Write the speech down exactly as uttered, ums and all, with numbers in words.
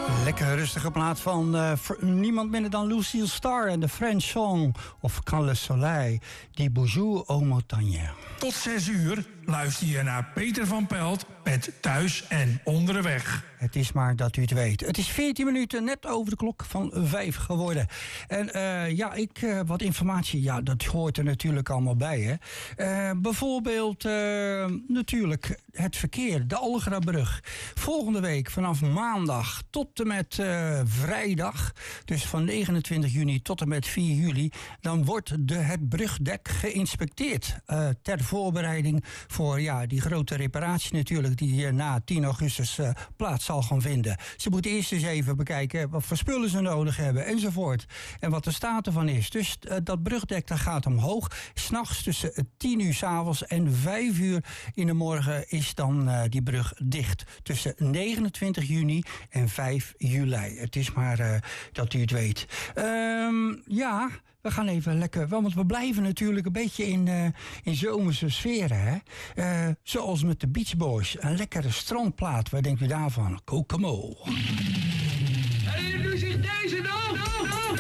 Lekker rustige plaat van uh, niemand minder dan Lucille Starr en de French Song of Quand le Soleil, die Bonjour aux Montagnes. Tot zes uur luister je naar Peter van Pelt met Thuis en Onderweg. Het is maar dat u het weet. Het is veertien minuten net over de klok van vijf geworden. En uh, ja, ik, uh, wat informatie, ja, dat hoort er natuurlijk allemaal bij. Hè. Uh, bijvoorbeeld, uh, natuurlijk het verkeer, de Algrabrug. Volgende week vanaf maandag tot en met uh, vrijdag, dus van negenentwintig juni tot en met vier juli, dan wordt de, het brugdek geïnspecteerd. Uh, ter voorbereiding voor ja, die grote reparatie natuurlijk, die uh, na tien augustus uh, plaats zal gaan vinden. Ze moeten eerst eens even bekijken wat voor spullen ze nodig hebben enzovoort. En wat de staat ervan is. Dus uh, dat brugdek dat gaat omhoog. 's Nachts tussen tien uur 's avonds en vijf uur in de morgen is dan uh, die brug dicht. Tussen negenentwintig juni en vijf juli. Het is maar uh, dat u het weet. Um, ja, we gaan even lekker, want we blijven natuurlijk een beetje in, uh, in zomerse sferen. Hè? Uh, zoals met de Beach Boys. Een lekkere strandplaat. Wat denkt u daarvan? Kokomo. En nu ziet deze dan.